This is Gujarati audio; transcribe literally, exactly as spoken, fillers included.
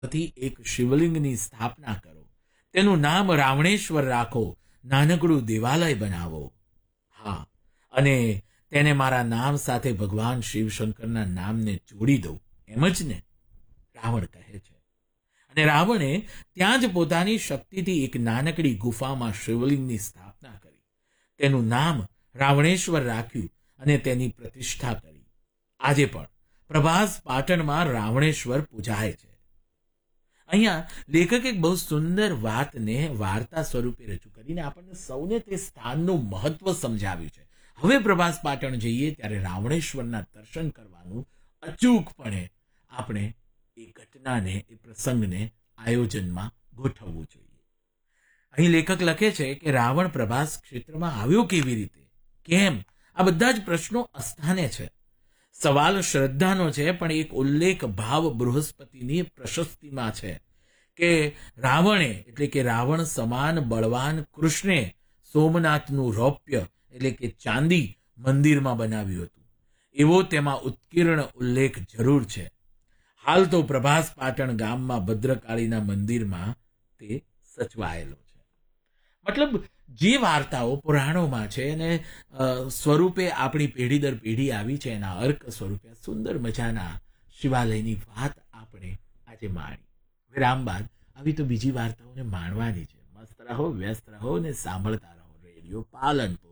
થી એક શિવલિંગની સ્થાપના કરો, તેનું નામ રાવણેશ્વર રાખો, નાનકડું દેવાલય બનાવો. હા, અને તેને મારા નામ સાથે ભગવાન શિવશંકરના નામને જોડી દો, એમ જ ને? રાવણ કહે છે. અને રાવણે ત્યાં જ પોતાની શક્તિથી એક નાનકડી ગુફામાં શિવલિંગની સ્થાપના કરી, તેનું નામ રાવણેશ્વર રાખ્યું અને તેની પ્રતિષ્ઠા કરી. આજે પણ પ્રભાસ પાટણમાં રાવણેશ્વર પૂજાય છે. અહીંયા લેખક એક બહુ સુંદર વાતને વાર્તા સ્વરૂપે રજૂ કરીને આપણને સૌને તે સ્થાનનું મહત્વ સમજાવ્યું છે. હવે પ્રભાસ પાટણ જઈએ ત્યારે રાવણેશ્વરના દર્શન કરવાનું અચૂકપણે આપણે એ ઘટનાને, એ પ્રસંગને આયોજનમાં ગોઠવવું જોઈએ. અહીં લેખક લખે છે કે રાવણ પ્રભાસ ક્ષેત્રમાં આવ્યો કેવી રીતે, કેમ, આ બધા જ પ્રશ્નો અસ્થાને છે. સવાલ શ્રદ્ધાનો છે, પણ એક ઉલ્લેખ ભાવ બૃહસ્પતિની પ્રશસ્તિમાં છે કે રાવણે એટલે કે રાવણ સમાન બળવાન કૃષ્ણે સોમનાથનું રૌપ્ય એટલે કે ચાંદી મંદિરમાં બનાવ્યું હતું, એવો તેમાં ઉત્કીર્ણ ઉલ્લેખ જરૂર છે. હાલ તો પ્રભાસ પાટણ ગામમાં ભદ્રકાળીના મંદિરમાં તે સચવાયેલો છે. મતલબ જે વાર્તાઓ પુરાણોમાં છે અને સ્વરૂપે આપણી પેઢી દર પેઢી આવી છે, એના અર્ક સ્વરૂપે સુંદર મજાના શિવાલયની વાત આપણે આજે માણી. વિરામ બાદ આવી તો બીજી વાર્તાઓને માણવાની છે. મસ્ત રહો, વ્યસ્ત રહો ને સાંભળતા રહો રેડિયો પાલનપુર.